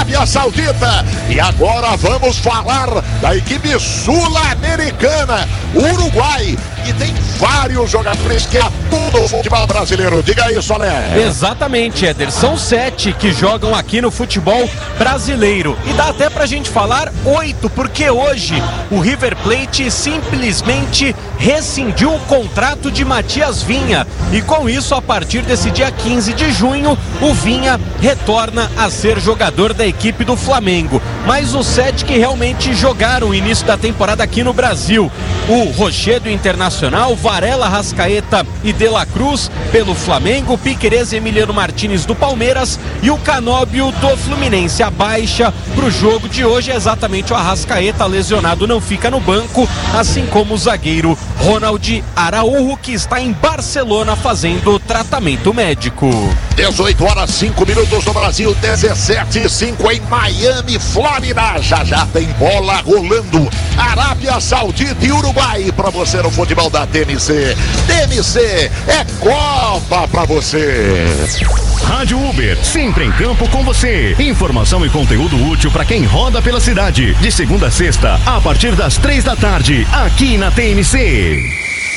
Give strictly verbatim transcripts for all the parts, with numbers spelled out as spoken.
Arábia Saudita. E agora vamos falar da equipe sul-americana, Uruguai, que tem vários jogadores que atuam no futebol brasileiro. Diga aí, Solé. Exatamente, Éder. São sete que jogam aqui no futebol brasileiro. E dá até pra gente falar oito, porque hoje o River Plate simplesmente rescindiu o contrato de Matias Vinha. E com isso, a partir desse dia quinze de junho, o Vinha retorna a ser jogador da equipe do Flamengo. Mas os sete que realmente jogaram o início da temporada aqui no Brasil: o Rochedo Internacional, Varela, Rascaeta e De La Cruz pelo Flamengo, Piquerez e Emiliano Martínez do Palmeiras e o Canóbio do Fluminense. A baixa pro jogo de hoje é exatamente o Arrascaeta, lesionado, não fica no banco, assim como o zagueiro Ronald Araújo, que está em Barcelona fazendo tratamento médico. dezoito horas, cinco minutos no Brasil, dezessete e cinco em Miami, Flórida. Já já tem bola rolando. Arábia Saudita e Uruguai para você no futebol da T M C. T M C é Copa para você. Rádio Uber, sempre em campo com você. Informação e conteúdo útil para quem roda pela cidade. De segunda a sexta, a partir das três da tarde, aqui na T M C.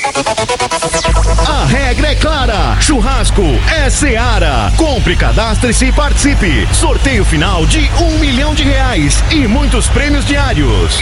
A regra é clara, churrasco é Seara. Compre, cadastre-se e participe. Sorteio final de um milhão de reais e muitos prêmios diários.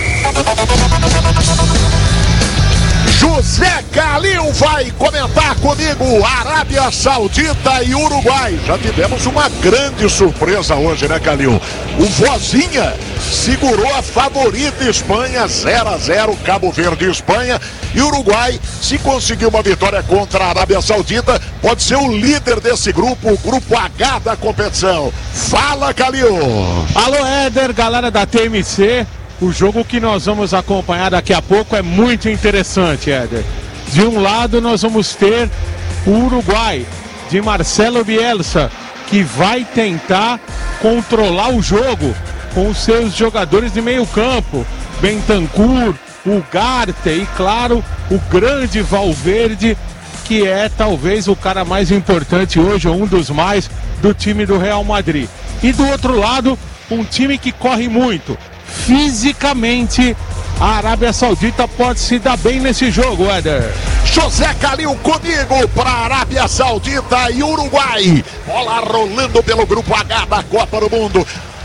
José Calil vai comentar comigo Arábia Saudita e Uruguai. Já tivemos uma grande surpresa hoje, né, Calil? O Vozinha segurou a favorita Espanha, zero a zero, Cabo Verde e Espanha. E Uruguai, se conseguir uma vitória contra a Arábia Saudita, pode ser o líder desse grupo, o grupo H da competição. Fala, Calil! Alô, Éder, galera da T M C. O jogo que nós vamos acompanhar daqui a pouco é muito interessante, Éder. De um lado nós vamos ter o Uruguai, de Marcelo Bielsa, que vai tentar controlar o jogo com os seus jogadores de meio campo. Bentancur, Ugarte e, claro, o grande Valverde, que é talvez o cara mais importante hoje, ou um dos mais, do time do Real Madrid. E do outro lado, um time que corre muito. Fisicamente, a Arábia Saudita pode se dar bem nesse jogo, Éder. José Calil comigo para Arábia Saudita e Uruguai. Bola rolando pelo grupo H da Copa do Mundo.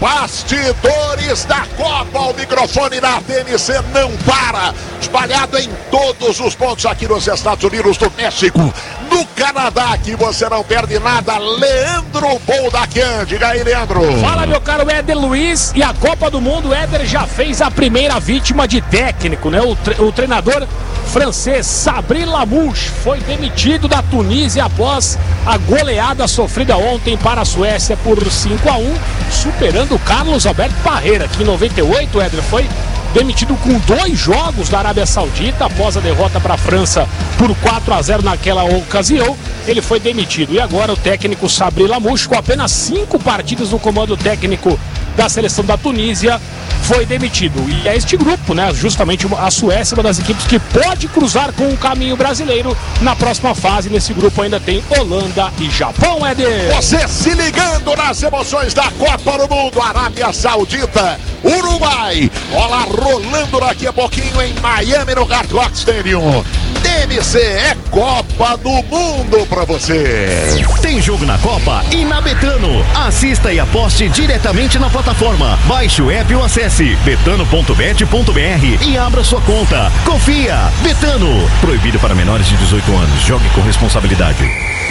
Bastidores da Copa, o microfone da T M C não para. Espalhado em todos os pontos aqui nos Estados Unidos do México. No Canadá, que você não perde nada. Leandro Boldaquian, diga aí, Leandro. Fala, meu caro Éder Luiz. E a Copa do Mundo, Éder já fez a primeira vítima de técnico, né? O, tre- o treinador francês Sabri Lamouche foi demitido da Tunísia após a goleada sofrida ontem para a Suécia por cinco a um, superando o Carlos Alberto Parreira, que em noventa e oito, Éder, foi demitido com dois jogos da Arábia Saudita após a derrota para a França por quatro a zero naquela ocasião. Ele foi demitido. E agora o técnico Sabri Lamouche, com apenas cinco partidas no comando técnico da seleção da Tunísia, foi demitido. E é este grupo, né? Justamente a Suécia, uma das equipes que pode cruzar com o caminho brasileiro na próxima fase. Nesse grupo ainda tem Holanda e Japão, Éder. Você se ligando nas emoções da Copa do Mundo. Arábia Saudita, Uruguai. Bola rolando daqui a pouquinho em Miami, no Hard Rock Stadium. T M C é Copa do Mundo pra você. Tem jogo na Copa e na Betano. Assista e aposte diretamente na plataforma. Baixe o app ou acesse betano ponto bet ponto br e abra sua conta. Confia. Betano. Proibido para menores de dezoito anos. Jogue com responsabilidade.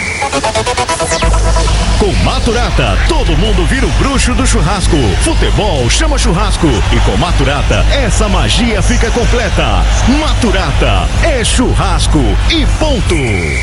Com Maturata, todo mundo vira o bruxo do churrasco. Futebol chama churrasco. E com Maturata, essa magia fica completa. Maturata é churrasco e ponto.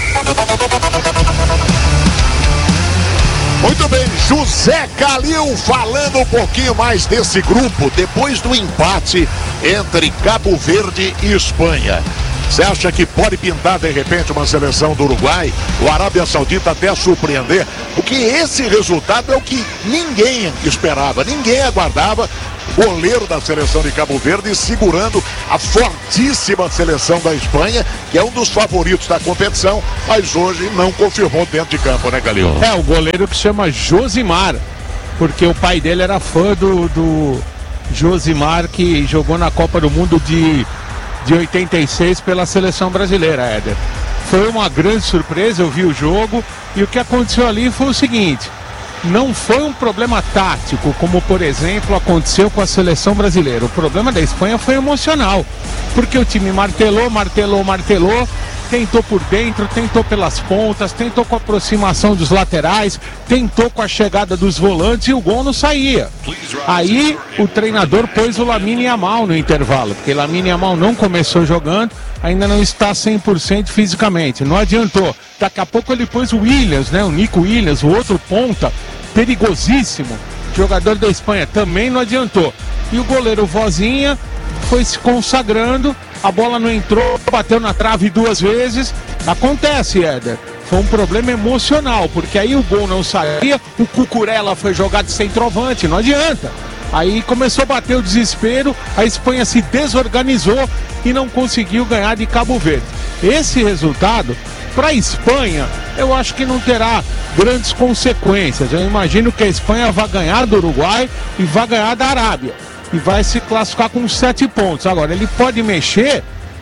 Muito bem, José Calil falando um pouquinho mais desse grupo depois do empate entre Cabo Verde e Espanha. Você acha que pode pintar de repente uma seleção do Uruguai, o Arábia Saudita até surpreender? Porque esse resultado é o que ninguém esperava, ninguém aguardava. Goleiro da seleção de Cabo Verde segurando a fortíssima seleção da Espanha, que é um dos favoritos da competição, mas hoje não confirmou dentro de campo, né, Calil? É, o goleiro que chama Josimar. porque o pai dele era fã do, do Josimar, que jogou na Copa do Mundo de, de oitenta e seis pela seleção brasileira, Éder. Foi uma grande surpresa, eu vi o jogo, e o que aconteceu ali foi o seguinte: não foi um problema tático, como por exemplo aconteceu com a seleção brasileira. O problema da Espanha foi emocional, porque o time martelou, martelou, martelou, tentou por dentro, tentou pelas pontas, tentou com a aproximação dos laterais, tentou com a chegada dos volantes e o gol não saía. Aí o treinador pôs o Lamine Yamal no intervalo, porque Lamine Yamal não começou jogando, ainda não está cem por cento fisicamente, não adiantou. Daqui a pouco ele pôs o Williams, né, o Nico Williams, o outro ponta, perigosíssimo, jogador da Espanha, também não adiantou. E o goleiro Vozinha foi se consagrando, a bola não entrou, bateu na trave duas vezes. Acontece, Éder, foi um problema emocional, porque aí o gol não saía, o Cucurella foi jogado de centroavante, não adianta. Aí começou a bater o desespero, a Espanha se desorganizou e não conseguiu ganhar de Cabo Verde. Esse resultado, para a Espanha, eu acho que não terá grandes consequências. Eu imagino que a Espanha vai ganhar do Uruguai e vai ganhar da Arábia. E vai se classificar com sete pontos. Agora, ele pode mexer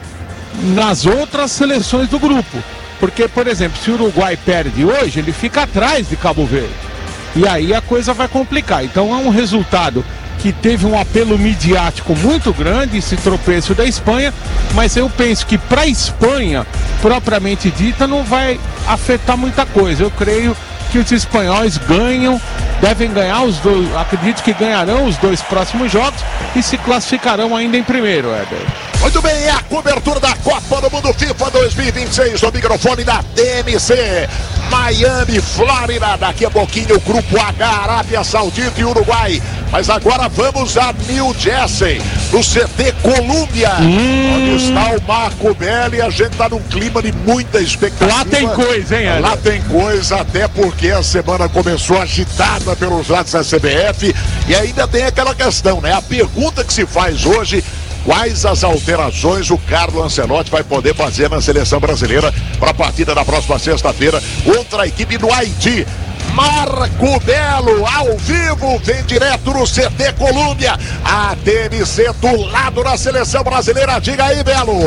nas outras seleções do grupo. Porque, por exemplo, se o Uruguai perde hoje, ele fica atrás de Cabo Verde. E aí a coisa vai complicar. Então é um resultado que teve um apelo midiático muito grande, esse tropeço da Espanha, mas eu penso que para a Espanha, propriamente dita, não vai afetar muita coisa. Eu creio que os espanhóis ganham, devem ganhar os dois, acredito que ganharão os dois próximos jogos e se classificarão ainda em primeiro, Éder. Muito bem, é a cobertura da Copa do Mundo FIFA dois mil e vinte e seis, o microfone da T M C, Miami, Flórida, daqui a pouquinho o Grupo H, Arábia Saudita e Uruguai. Mas agora vamos a New Jersey, no C T Colômbia, hum. onde está o Marco Belli. A gente está num clima de muita expectativa. Lá tem coisa, hein, Éder? Lá tem coisa, até porque a semana começou agitada pelos lados da C B F e ainda tem aquela questão, né? A pergunta que se faz hoje: quais as alterações o Carlo Ancelotti vai poder fazer na seleção brasileira para a partida da próxima sexta-feira contra a equipe do Haiti? Marco Belo, ao vivo, vem direto no C T Colômbia. A T M C do lado da seleção brasileira. Diga aí, Belo.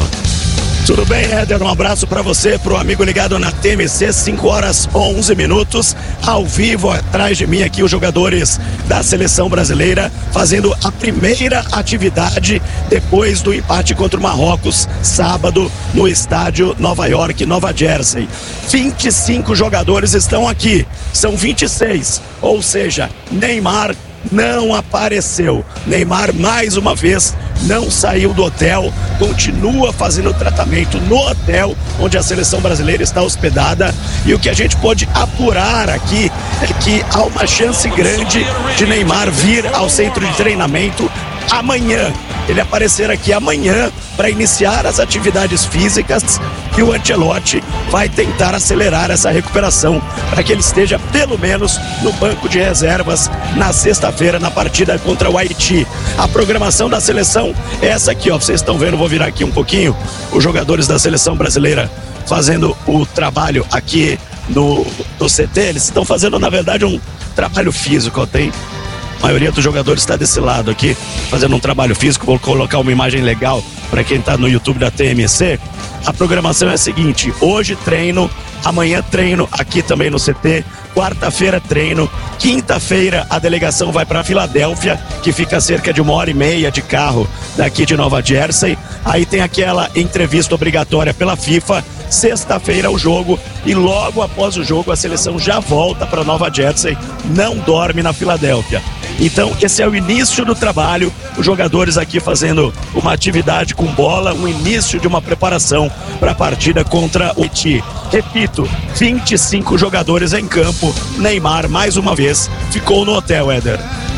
Tudo bem, Éder? Um abraço para você, pro amigo ligado na T M C, cinco horas onze minutos, ao vivo, atrás de mim aqui os jogadores da seleção brasileira fazendo a primeira atividade depois do empate contra o Marrocos, sábado, no estádio Nova York, Nova Jersey. vinte e cinco jogadores estão aqui, são vinte e seis, ou seja, Neymar não apareceu. Neymar, mais uma vez, não saiu do hotel, continua fazendo tratamento no hotel onde a seleção brasileira está hospedada. E o que a gente pode apurar aqui é que há uma chance grande de Neymar vir ao centro de treinamento amanhã. Ele aparecer aqui amanhã para iniciar as atividades físicas, e o Ancelotti vai tentar acelerar essa recuperação para que ele esteja pelo menos no banco de reservas na sexta-feira na partida contra o Haiti. A programação da seleção é essa aqui, ó. Vocês estão vendo, vou virar aqui um pouquinho, os jogadores da seleção brasileira fazendo o trabalho aqui no, no C T. Eles estão fazendo, na verdade, um trabalho físico, ó. Tem A maioria dos jogadores está desse lado aqui, fazendo um trabalho físico. Vou colocar uma imagem legal para quem está no YouTube da T M C. A programação é a seguinte: hoje treino, amanhã treino aqui também no C T, quarta-feira treino, quinta-feira a delegação vai para Filadélfia, que fica a cerca de uma hora e meia de carro daqui de Nova Jersey. Aí tem aquela entrevista obrigatória pela FIFA. Sexta-feira o jogo, e logo após o jogo a seleção já volta para Nova Jersey, não dorme na Filadélfia. Então esse é o início do trabalho, os jogadores aqui fazendo uma atividade com bola, um início de uma preparação para a partida contra o Haiti. Repito, vinte e cinco jogadores em campo. Neymar, mais uma vez, ficou no hotel, Éder.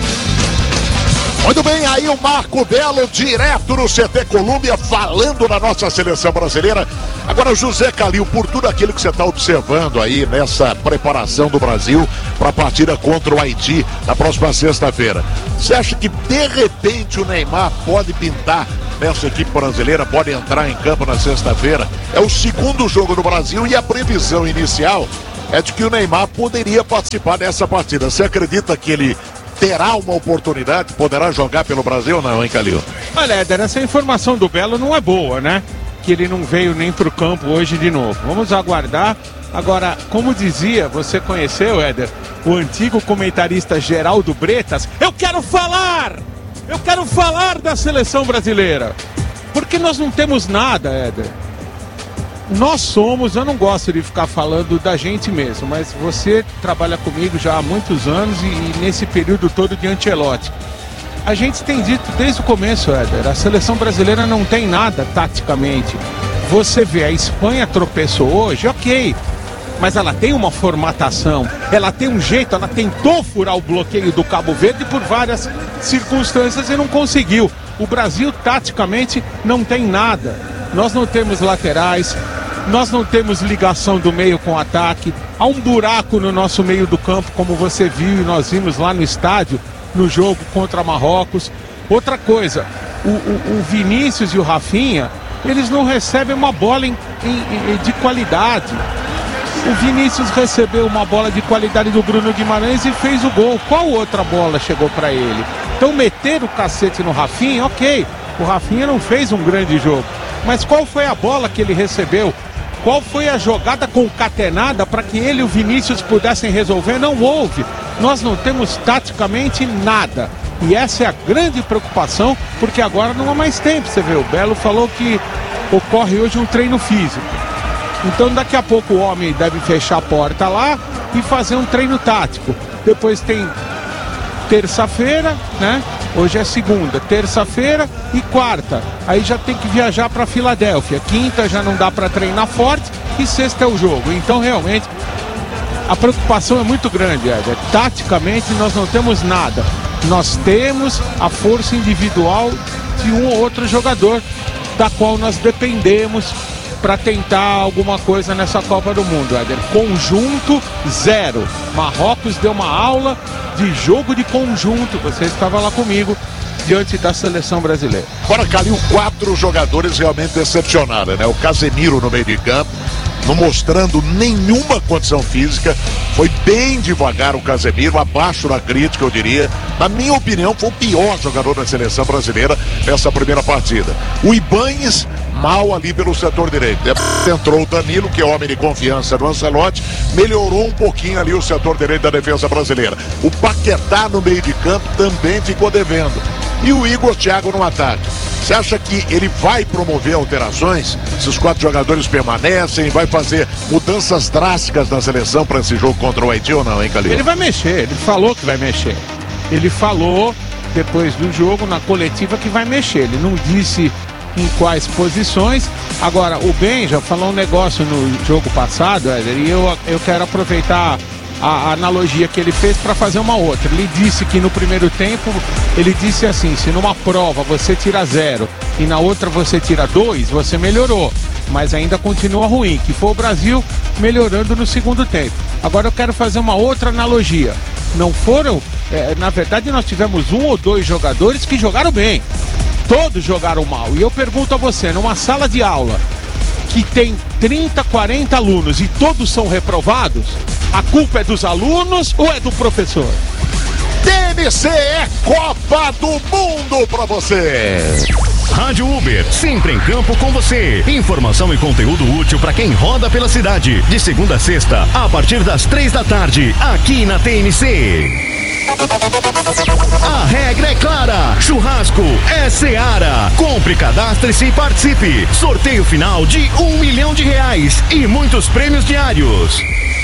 Muito bem, aí o Marco Belo, direto no C T Colômbia, falando da nossa seleção brasileira. Agora, José Calil, por tudo aquilo que você está observando aí nessa preparação do Brasil para a partida contra o Haiti na próxima sexta-feira, você acha que de repente o Neymar pode pintar nessa equipe brasileira, pode entrar em campo na sexta-feira? É o segundo jogo do Brasil e a previsão inicial é de que o Neymar poderia participar dessa partida. Você acredita que ele terá uma oportunidade, poderá jogar pelo Brasil ou não, hein, Calil? Olha, Éder, essa informação do Belo não é boa, né? Que ele não veio nem pro campo hoje de novo. Vamos aguardar. Agora, como dizia, você conheceu, Éder, o antigo comentarista Geraldo Bretas? Eu quero falar! Eu quero falar da seleção brasileira. Porque nós não temos nada, Éder. Nós somos, eu não gosto de ficar falando da gente mesmo, mas você trabalha comigo já há muitos anos e, e nesse período todo de Ancelotti. A gente tem dito desde o começo, Éder, a seleção brasileira não tem nada taticamente. Você vê, a Espanha tropeçou hoje, ok, mas ela tem uma formatação, ela tem um jeito, ela tentou furar o bloqueio do Cabo Verde por várias circunstâncias e não conseguiu. O Brasil, taticamente, não tem nada. Nós não temos laterais, nós não temos ligação do meio com o ataque. Há um buraco no nosso meio do campo, como você viu e nós vimos lá no estádio, no jogo contra Marrocos. Outra coisa, o, o, o Vinícius e o Rafinha, eles não recebem uma bola em, em, de qualidade. O Vinícius recebeu uma bola de qualidade do Bruno Guimarães e fez o gol. Qual outra bola chegou para ele? Então meter o cacete no Rafinha, ok. O Rafinha não fez um grande jogo. Mas qual foi a bola que ele recebeu? Qual foi a jogada concatenada para que ele e o Vinícius pudessem resolver? Não houve. Nós não temos taticamente nada. E essa é a grande preocupação, porque agora não há mais tempo. Você vê, o Belo falou que ocorre hoje um treino físico. Então daqui a pouco o homem deve fechar a porta lá e fazer um treino tático. Depois tem terça-feira, né? Hoje é segunda, terça-feira e quarta. Aí já tem que viajar para Filadélfia. Quinta já não dá para treinar forte e sexta é o jogo. Então realmente a preocupação é muito grande, Éder. Taticamente nós não temos nada. Nós temos a força individual de um ou outro jogador da qual nós dependemos para tentar alguma coisa nessa Copa do Mundo, Éder. Conjunto, zero. Marrocos deu uma aula de jogo de conjunto. Você estava lá comigo, diante da seleção brasileira. Agora, Calil, quatro jogadores realmente decepcionaram, né? O Casemiro no meio de campo, não mostrando nenhuma condição física. Foi bem devagar o Casemiro, abaixo da crítica, eu diria. Na minha opinião, foi o pior jogador da seleção brasileira nessa primeira partida. O Ibañez, mal ali pelo setor direito. Entrou o Danilo, que é homem de confiança do Ancelotti, melhorou um pouquinho ali o setor direito da defesa brasileira. O Paquetá no meio de campo também ficou devendo. E o Igor Thiago no ataque. Você acha que ele vai promover alterações? Se os quatro jogadores permanecem, vai fazer mudanças drásticas na seleção para esse jogo contra o Haiti ou não, hein, Calil? Ele vai mexer, ele falou que vai mexer. Ele falou, depois do jogo, na coletiva, que vai mexer. Ele não disse em quais posições. Agora, o Ben já falou um negócio no jogo passado, Éder, e eu, eu quero aproveitar a, a analogia que ele fez para fazer uma outra. Ele disse que no primeiro tempo, ele disse assim, se numa prova você tira zero e na outra você tira dois, você melhorou, mas ainda continua ruim, que foi o Brasil melhorando no segundo tempo. Agora eu quero fazer uma outra analogia. Não foram, é, na verdade nós tivemos um ou dois jogadores que jogaram bem. Todos jogaram mal. E eu pergunto a você, numa sala de aula que tem trinta, quarenta alunos e todos são reprovados, a culpa é dos alunos ou é do professor? T M C é Copa do Mundo pra você. Rádio Uber, sempre em campo com você. Informação e conteúdo útil para quem roda pela cidade. De segunda a sexta, a partir das três da tarde, aqui na T M C. A regra é clara, churrasco é Seara. Compre, cadastre-se e participe. Sorteio final de um milhão de reais e muitos prêmios diários.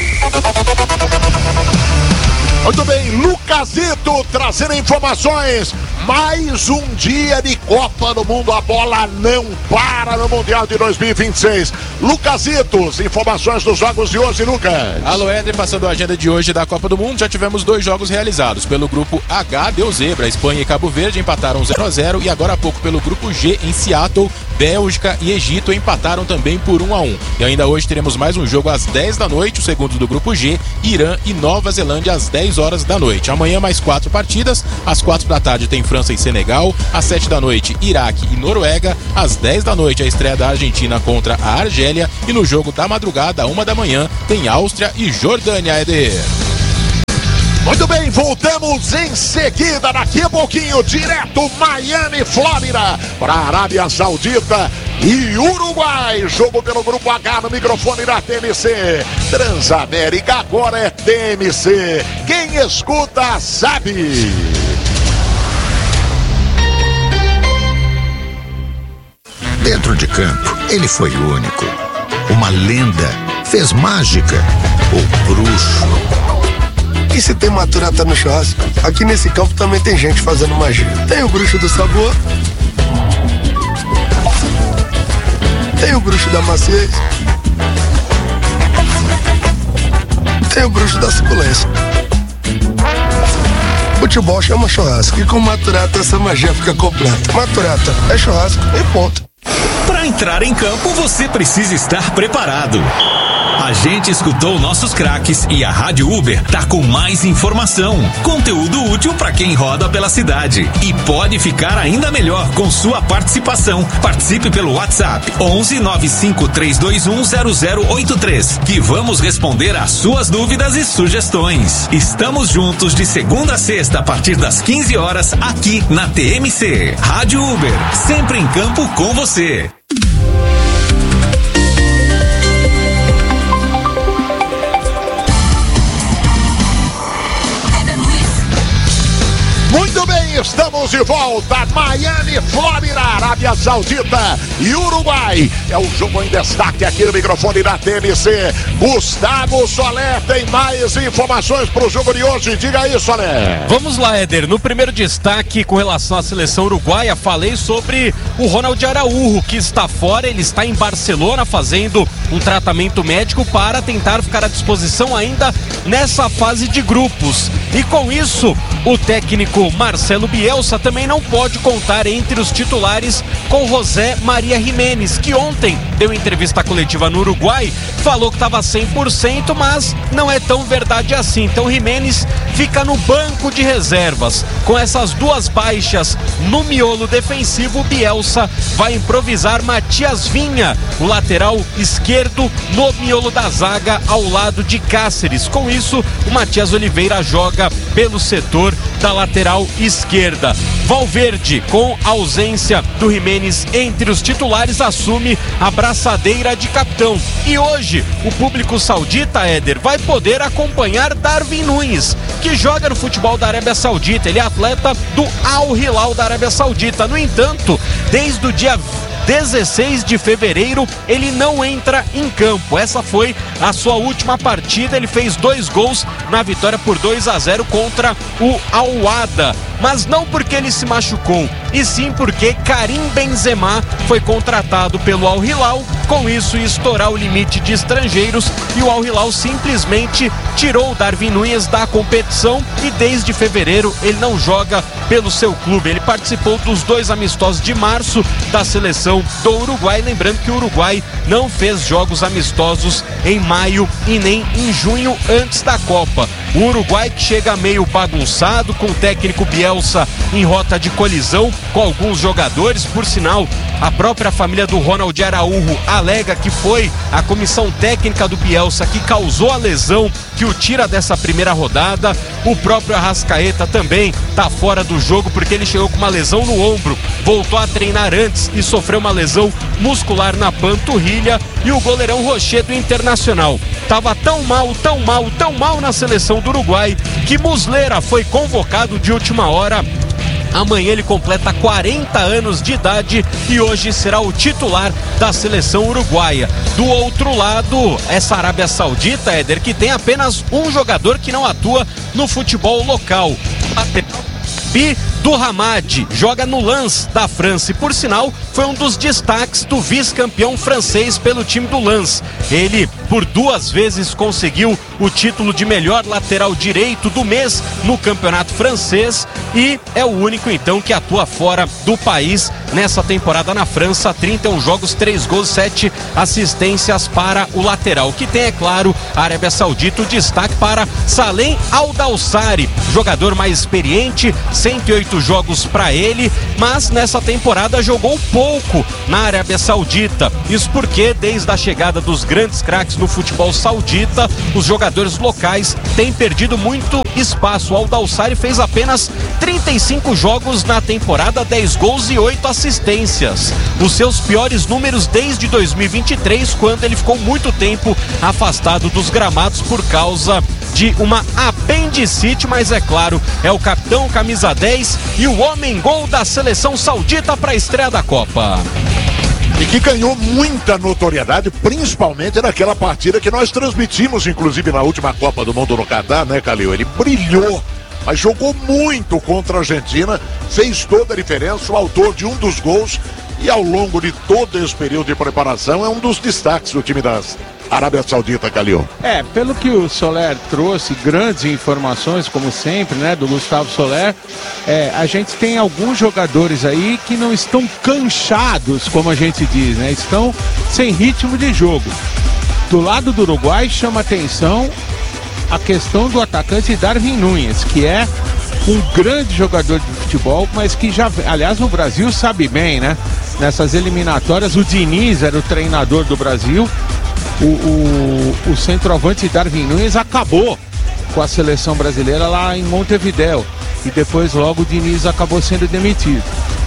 Muito bem, Lucasito trazendo informações. Mais um dia de Copa do Mundo. A bola não para no Mundial de dois mil e vinte e seis. Lucasitos, informações dos jogos de hoje, Lucas. Alô, Éder, passando a agenda de hoje da Copa do Mundo, já tivemos dois jogos realizados. Pelo grupo H, deu zebra. Espanha e Cabo Verde empataram zero a zero. E agora há pouco pelo grupo G, em Seattle, Bélgica e Egito empataram também por um a um. E ainda hoje teremos mais um jogo às dez da noite, o segundo do grupo G, Irã e Nova Zelândia às dez horas da noite. Amanhã mais quatro partidas, às quatro da tarde tem França e Senegal, às sete da noite Iraque e Noruega, às dez da noite a estreia da Argentina contra a Argélia e no jogo da madrugada, uma da manhã, tem Áustria e Jordânia, Éder. Muito bem, voltamos em seguida, daqui a pouquinho, direto Miami, Flórida, para a Arábia Saudita e Uruguai. Jogo pelo Grupo H no microfone da T M C. Transamérica agora é T M C. Quem escuta sabe. Dentro de campo, ele foi único. Uma lenda, fez mágica, o bruxo. E se tem maturata no churrasco, aqui nesse campo também tem gente fazendo magia. Tem o bruxo do sabor, tem o bruxo da maciez, tem o bruxo da suculência. Futebol chama churrasco e com maturata essa magia fica completa. Maturata é churrasco e ponto. Para entrar em campo, você precisa estar preparado. A gente escutou nossos craques e a Rádio Uber tá com mais informação, conteúdo útil para quem roda pela cidade e pode ficar ainda melhor com sua participação. Participe pelo WhatsApp onze nove cinco três dois um zero zero oito três que vamos responder às suas dúvidas e sugestões. Estamos juntos de segunda a sexta a partir das quinze horas aqui na T M C. Rádio Uber, sempre em campo com você. Muito bem, estamos de volta. Miami, Flórida, Arábia Saudita e Uruguai. É o jogo em destaque aqui no microfone da T M C. Gustavo Solé tem mais informações para o jogo de hoje. Diga aí, Solé. Vamos lá, Éder. No primeiro destaque com relação à seleção uruguaia, falei sobre o Ronald Araújo, que está fora. Ele está em Barcelona fazendo um tratamento médico para tentar ficar à disposição ainda nessa fase de grupos. E com isso, o técnico Marcelo Bielsa também não pode contar entre os titulares com José Maria Jiménez, que ontem deu entrevista coletiva no Uruguai, falou que estava cem por cento, mas não é tão verdade assim. Então Jiménez fica no banco de reservas. Com essas duas baixas no miolo defensivo, Bielsa vai improvisar Matias Vinha, o lateral esquerdo, no miolo da zaga ao lado de Cáceres. Com isso, o Matias Oliveira joga pelo setor da lateral esquerda. Valverde, com a ausência do Jiménez entre os titulares, assume a braçadeira de capitão. E hoje, o público saudita, Éder, vai poder acompanhar Darwin Núñez, que joga no futebol da Arábia Saudita. Ele é atleta do Al Hilal da Arábia Saudita. No entanto, desde o dia dezesseis de fevereiro, ele não entra em campo. Essa foi a sua última partida. Ele fez dois gols na vitória por dois a zero contra o Al-Wahda. Mas não porque ele se machucou, e sim porque Karim Benzema foi contratado pelo Al Hilal. Com isso, ia estourar o limite de estrangeiros e o Al Hilal simplesmente tirou o Darwin Núñez da competição e desde fevereiro ele não joga pelo seu clube. Ele participou dos dois amistosos de março da seleção do Uruguai. Lembrando que o Uruguai não fez jogos amistosos em maio e nem em junho antes da Copa. O Uruguai que chega meio bagunçado, com o técnico Bielsa em rota de colisão com alguns jogadores. Por sinal, a própria família do Ronald Araújo alega que foi a comissão técnica do Bielsa que causou a lesão que o tira dessa primeira rodada. O próprio Arrascaeta também está fora do jogo porque ele chegou com uma lesão no ombro, voltou a treinar antes e sofreu uma lesão muscular na panturrilha. E o goleirão Rocher do Internacional estava tão mal, tão mal, tão mal na seleção do Uruguai que Muslera foi convocado de última hora. Amanhã ele completa quarenta anos de idade e hoje será o titular da seleção uruguaia. Do outro lado, essa Arábia Saudita, Éder, que tem apenas um jogador que não atua no futebol local. do Hamad, joga no Lens da França e, por sinal, foi um dos destaques do vice-campeão francês pelo time do Lens. Ele, por duas vezes, conseguiu o título de melhor lateral direito do mês no campeonato francês e é o único, então, que atua fora do país nessa temporada na França. trinta e um jogos, três gols, sete assistências para o lateral. Que tem, é claro, a Arábia Saudita. O destaque para Salem Al-Dawsari, jogador mais experiente, cento e oito jogos para ele, mas nessa temporada jogou pouco na Arábia Saudita. Isso porque, desde a chegada dos grandes craques no futebol saudita, os jogadores locais têm perdido muito espaço. O Al-Dawsari fez apenas trinta e cinco jogos na temporada, dez gols e oito assistências. Os seus piores números desde dois mil e vinte e três, quando ele ficou muito tempo afastado dos gramados por causa de uma apendicite, mas é claro, é o capitão camisa dez e o homem gol da seleção saudita para a estreia da Copa. E que ganhou muita notoriedade, principalmente naquela partida que nós transmitimos, inclusive na última Copa do Mundo no Catar, né, Calil? Ele brilhou, mas jogou muito contra a Argentina, fez toda a diferença, o autor de um dos gols, e ao longo de todo esse período de preparação é um dos destaques do time das Arábia Saudita, Calil. É, pelo que o Soler trouxe, grandes informações, como sempre, né, do Gustavo Soler, é, a gente tem alguns jogadores aí que não estão canchados, como a gente diz, né, estão sem ritmo de jogo. Do lado do Uruguai, chama atenção a questão do atacante Darwin Núñez, que é um grande jogador de futebol, mas que já, aliás, o Brasil sabe bem, né, nessas eliminatórias, o Diniz era o treinador do Brasil. O, o, o centroavante Darwin Núñez acabou com a seleção brasileira lá em Montevidéu e depois logo o Diniz acabou sendo demitido.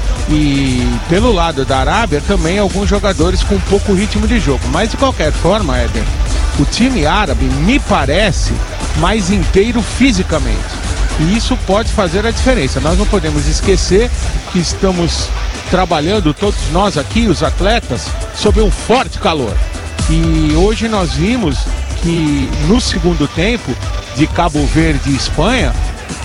E pelo lado da Arábia também alguns jogadores com pouco ritmo de jogo, mas de qualquer forma, Éder, o time árabe me parece mais inteiro fisicamente e isso pode fazer a diferença. Nós não podemos esquecer que estamos trabalhando, todos nós aqui, os atletas, sob um forte calor. E hoje nós vimos que no segundo tempo de Cabo Verde e Espanha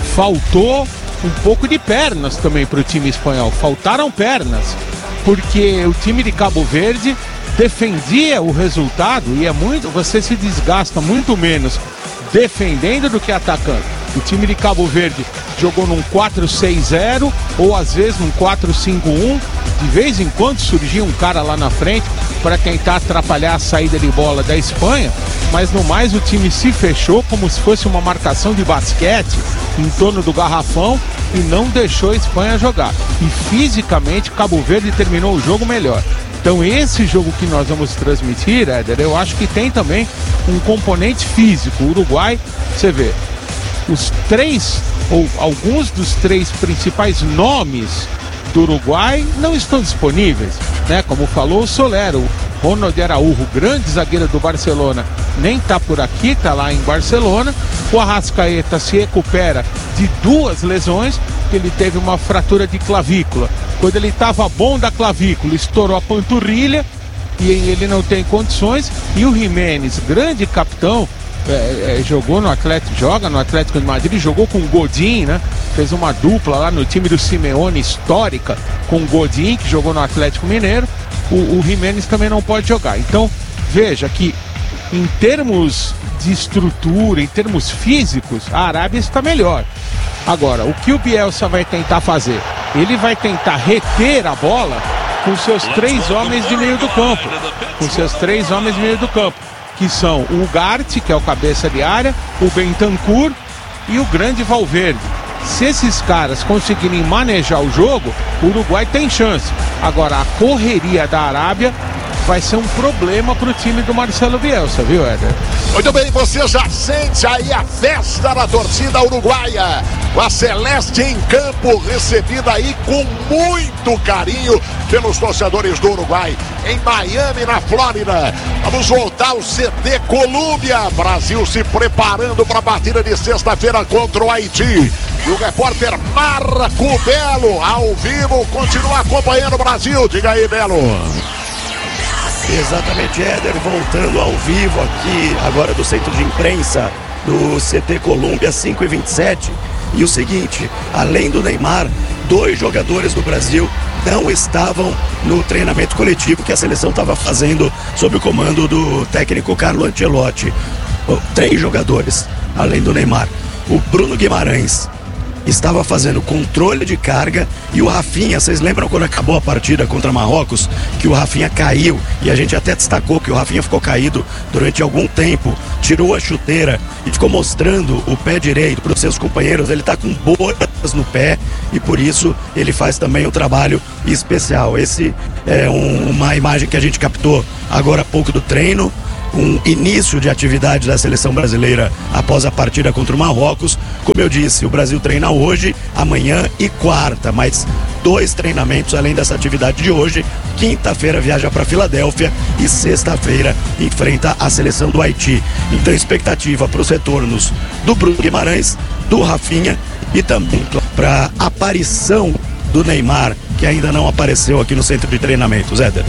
faltou um pouco de pernas também para o time espanhol. Faltaram pernas, porque o time de Cabo Verde defendia o resultado e é muito, você se desgasta muito menos defendendo do que atacando. O time de Cabo Verde jogou num quatro seis zero ou às vezes num quatro cinco um. De vez em quando surgia um cara lá na frente para tentar atrapalhar a saída de bola da Espanha, mas no mais o time se fechou como se fosse uma marcação de basquete em torno do garrafão e não deixou a Espanha jogar. E fisicamente Cabo Verde terminou o jogo melhor. Então esse jogo que nós vamos transmitir, Éder, eu acho que tem também um componente físico. O Uruguai, você vê, os três, ou alguns dos três principais nomes do Uruguai não estão disponíveis, né? Como falou o Soler, o Ronald Araújo, grande zagueiro do Barcelona, nem tá por aqui, tá lá em Barcelona. O Arrascaeta se recupera de duas lesões, que ele teve uma fratura de clavícula. Quando ele estava bom da clavícula, estourou a panturrilha e ele não tem condições. E o Jiménez, grande capitão, É, é, jogou no Atlético, joga no Atlético de Madrid, jogou com o Godin, né? Fez uma dupla lá no time do Simeone histórica com o Godin, que jogou no Atlético Mineiro. O, o Jiménez também não pode jogar. Então, veja que em termos de estrutura, em termos físicos, a Arábia está melhor. Agora, o que o Bielsa vai tentar fazer? Ele vai tentar reter a bola com seus três homens de meio do campo. Com seus três homens de meio do campo. Que são o Ugarte, que é o cabeça de área, o Bentancur e o grande Valverde. Se esses caras conseguirem manejar o jogo, o Uruguai tem chance. Agora, a correria da Arábia vai ser um problema para o time do Marcelo Bielsa, viu, Éder? Muito bem, você já sente aí a festa da torcida uruguaia. Com a Celeste em campo, recebida aí com muito carinho pelos torcedores do Uruguai. Em Miami, na Flórida. Vamos voltar ao C T Colômbia. Brasil se preparando para a partida de sexta-feira contra o Haiti. E o repórter Marco Belo, ao vivo, continua acompanhando o Brasil. Diga aí, Belo. Exatamente, Éder, voltando ao vivo aqui, agora do centro de imprensa do C T Colômbia, cinco e vinte e sete. E o seguinte, além do Neymar, dois jogadores do Brasil não estavam no treinamento coletivo que a seleção estava fazendo sob o comando do técnico Carlo Ancelotti. Três jogadores, além do Neymar. O Bruno Guimarães estava fazendo controle de carga e o Rafinha, vocês lembram quando acabou a partida contra Marrocos, que o Rafinha caiu e a gente até destacou que o Rafinha ficou caído durante algum tempo, tirou a chuteira e ficou mostrando o pé direito para os seus companheiros. Ele está com bolhas no pé e por isso ele faz também um trabalho especial. Esse é um, uma imagem que a gente captou agora há pouco do treino, um início de atividade da seleção brasileira após a partida contra o Marrocos. Como eu disse, o Brasil treina hoje, amanhã e quarta, mais dois treinamentos além dessa atividade de hoje. Quinta-feira viaja para Filadélfia e sexta-feira enfrenta a seleção do Haiti. Então, expectativa para os retornos do Bruno Guimarães, do Rafinha e também para a aparição do Neymar, que ainda não apareceu aqui no centro de treinamentos. Éder.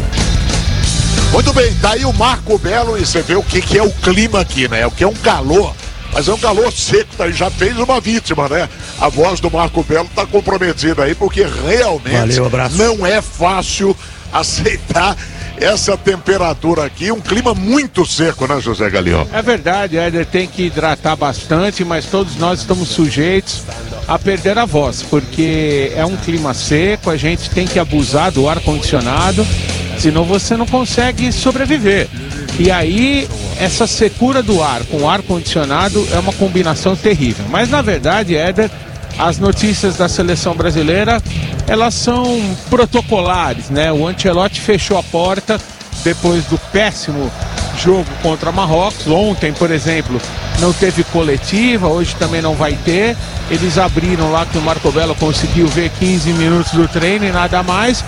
Muito bem, daí o Marco Belo e você vê o que, que é o clima aqui, né? O que é um calor, mas é um calor seco, tá? Já fez uma vítima, né? A voz do Marco Belo tá comprometida aí, porque realmente Valeu, abraço. Não é fácil aceitar essa temperatura aqui, um clima muito seco, né, José Galeão? É verdade, Éder, tem que hidratar bastante, mas todos nós estamos sujeitos a perder a voz, porque é um clima seco, a gente tem que abusar do ar-condicionado, senão você não consegue sobreviver. E aí, essa secura do ar com o ar-condicionado é uma combinação terrível. Mas, na verdade, Éder, as notícias da seleção brasileira, elas são protocolares, né? O Ancelotti fechou a porta depois do péssimo jogo contra Marrocos. Ontem, por exemplo, não teve coletiva, hoje também não vai ter. Eles abriram lá que o Marco Belo conseguiu ver quinze minutos do treino e nada mais.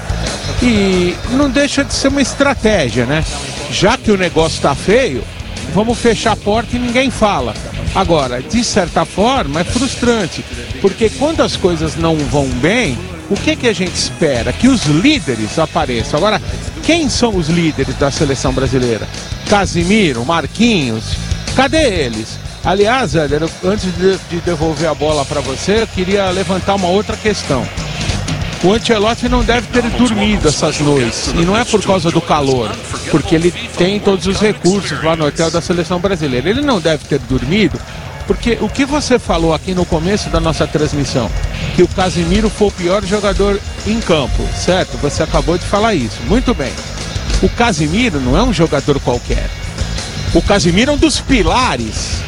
E não deixa de ser uma estratégia, né? Já que o negócio está feio, vamos fechar a porta e ninguém fala. Agora, de certa forma, é frustrante, porque quando as coisas não vão bem, o que, que a gente espera? Que os líderes apareçam. Agora, quem são os líderes da seleção brasileira? Casimiro, Marquinhos, cadê eles? Aliás, Éder, antes de, de devolver a bola para você, eu queria levantar uma outra questão. O Ancelotti não deve ter dormido essas noites, e não é por causa do calor, porque ele tem todos os recursos lá no hotel da seleção brasileira. Ele não deve ter dormido, porque o que você falou aqui no começo da nossa transmissão, que o Casimiro foi o pior jogador em campo, certo? Você acabou de falar isso, muito bem. O Casimiro não é um jogador qualquer. O Casimiro é um dos pilares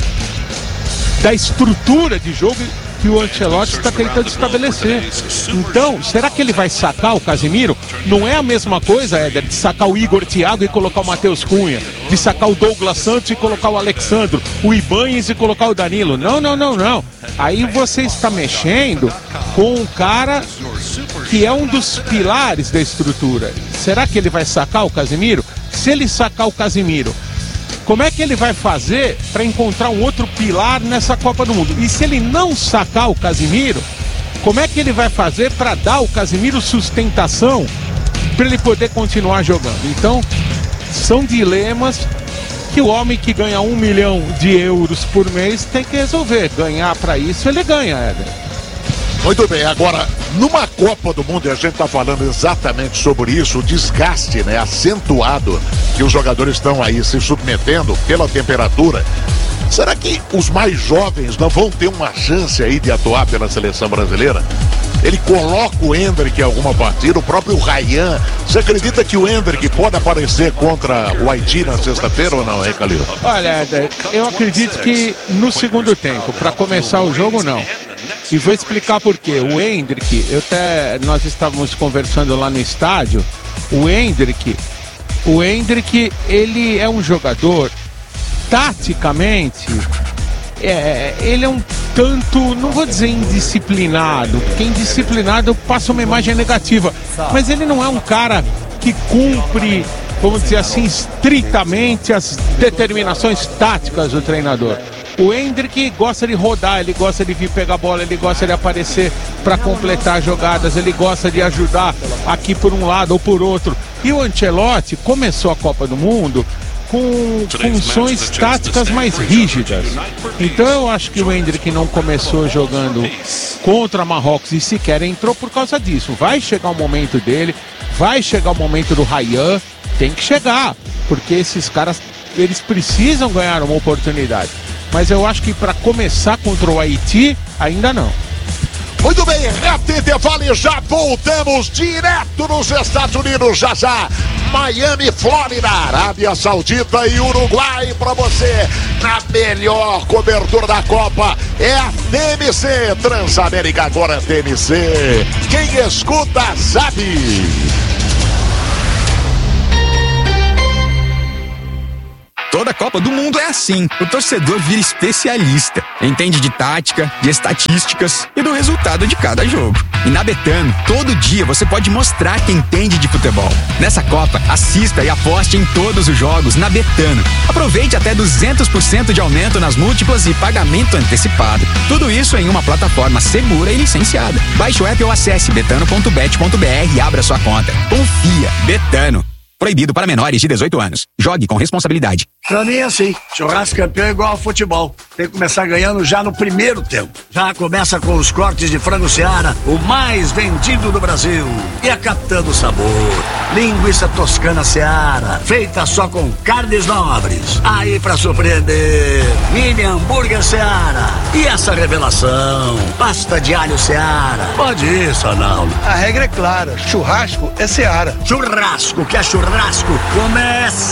da estrutura de jogo que o Ancelotti está tentando estabelecer. Então, será que ele vai sacar o Casimiro? Não é a mesma coisa, Éder, de sacar o Igor Thiago e colocar o Matheus Cunha, de sacar o Douglas Santos e colocar o Alexandro, o Ibanez e colocar o Danilo. Não, não, não, não. Aí você está mexendo com um cara que é um dos pilares da estrutura. Será que ele vai sacar o Casimiro? Se ele sacar o Casimiro, como é que ele vai fazer para encontrar um outro pilar nessa Copa do Mundo? E se ele não sacar o Casimiro, como é que ele vai fazer para dar ao Casimiro sustentação para ele poder continuar jogando? Então, são dilemas que o homem que ganha um milhão de euros por mês tem que resolver. Ganhar para isso, ele ganha, Éder. Muito bem, agora, numa Copa do Mundo, e a gente está falando exatamente sobre isso, o desgaste, né, acentuado que os jogadores estão aí se submetendo pela temperatura. Será que os mais jovens não vão ter uma chance aí de atuar pela seleção brasileira? Ele coloca o Endrick em alguma partida, o próprio Ryan. Você acredita que o Endrick pode aparecer contra o Haiti na sexta-feira ou não, hein, Calil? Olha, eu acredito que no segundo tempo, para começar o jogo, não. E vou explicar por quê. O Endrick, eu até, nós estávamos conversando lá no estádio, o Endrick, o Endrick, ele é um jogador, taticamente, é, ele é um tanto, não vou dizer indisciplinado, porque indisciplinado passa uma imagem negativa, mas ele não é um cara que cumpre, vamos dizer assim, estritamente as determinações táticas do treinador. O Endrick gosta de rodar, ele gosta de vir pegar a bola, ele gosta de aparecer para completar jogadas, ele gosta de ajudar aqui por um lado ou por outro. E o Ancelotti começou a Copa do Mundo com funções táticas mais rígidas. Então eu acho que o Endrick não começou jogando contra Marrocos e sequer entrou por causa disso. Vai chegar o momento dele, vai chegar o momento do Ryan, tem que chegar, porque esses caras, eles precisam ganhar uma oportunidade. Mas eu acho que para começar contra o Haiti, ainda não. Muito bem, reto intervalo e já voltamos direto nos Estados Unidos, já já. Miami, Flórida, Arábia Saudita e Uruguai para você. Na melhor cobertura da Copa é a T M C. Transamérica agora é T M C. Quem escuta sabe. Toda Copa do Mundo é assim. O torcedor vira especialista. Entende de tática, de estatísticas e do resultado de cada jogo. E na Betano, todo dia você pode mostrar que entende de futebol. Nessa Copa, assista e aposte em todos os jogos na Betano. Aproveite até duzentos por cento de aumento nas múltiplas e pagamento antecipado. Tudo isso em uma plataforma segura e licenciada. Baixe o app ou acesse betano ponto bet ponto br e abra sua conta. Confia. Betano. Proibido para menores de dezoito anos. Jogue com responsabilidade. Pra mim é assim, churrasco campeão é igual ao futebol. Tem que começar ganhando já no primeiro tempo. Já começa com os cortes de frango Seara, o mais vendido do Brasil. E a Capitã do Sabor, linguiça toscana Seara, feita só com carnes nobres. Aí pra surpreender, mini hambúrguer Seara. E essa revelação, pasta de alho Seara. Pode ir, Sonaldo. A regra é clara, churrasco é Seara. Churrasco, que é churrasco, começa!